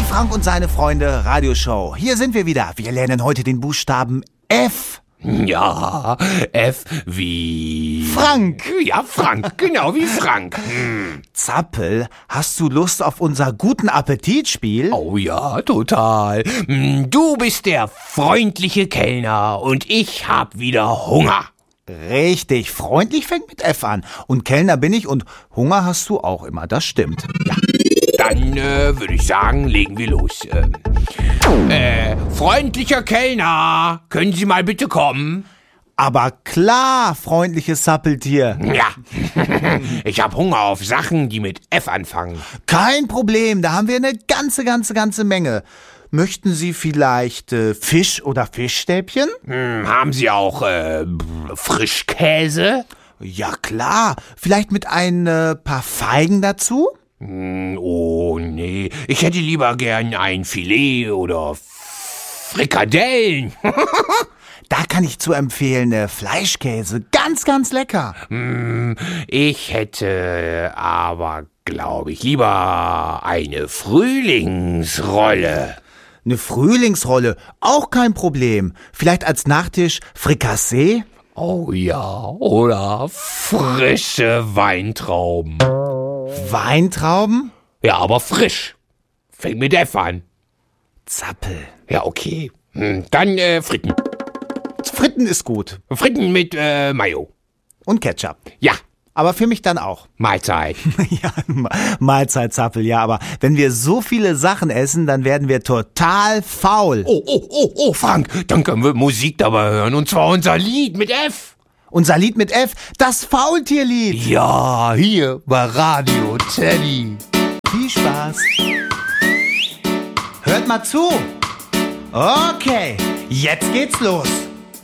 Frank und seine Freunde Radioshow. Hier sind wir wieder. Wir lernen heute den Buchstaben F. Ja, F wie... Frank. Ja, Frank, genau wie Frank. Zappel, hast du Lust auf unser Guten Appetit-Spiel? Oh ja, total. Du bist der freundliche Kellner und ich hab wieder Hunger. Richtig, freundlich fängt mit F an. Und Kellner bin ich und Hunger hast du auch immer, das stimmt. Ja. Dann würde ich sagen, legen wir los. Freundlicher Kellner, können Sie mal bitte kommen? Aber klar, freundliches Zappeltier. Ja, ich hab Hunger auf Sachen, die mit F anfangen. Kein Problem, da haben wir eine ganze Menge. Möchten Sie vielleicht Fisch oder Fischstäbchen? Haben Sie auch Frischkäse? Ja klar, vielleicht mit ein paar Feigen dazu? Oh nee, ich hätte lieber gern ein Filet oder Frikadellen. Da kann ich zu empfehlen, Fleischkäse, ganz lecker. Ich hätte aber, glaube ich, lieber eine Frühlingsrolle. Eine Frühlingsrolle, auch kein Problem. Vielleicht als Nachtisch Frikassee? Oh ja, oder frische Weintrauben. Weintrauben? Ja, aber frisch. Fängt mit F an. Zappel. Ja, okay. Dann Fritten. Fritten ist gut. Fritten mit Mayo. Und Ketchup. Ja, Aber für mich dann auch. Mahlzeit. Ja, Mahlzeit, Zappel, ja. Aber wenn wir so viele Sachen essen, dann werden wir total faul. Oh, Frank, dann können wir Musik dabei hören. Und zwar unser Lied mit F. Unser Lied mit F, das Faultierlied. Ja, hier bei Radio Teddy. Viel Spaß. Hört mal zu. Okay, jetzt geht's los.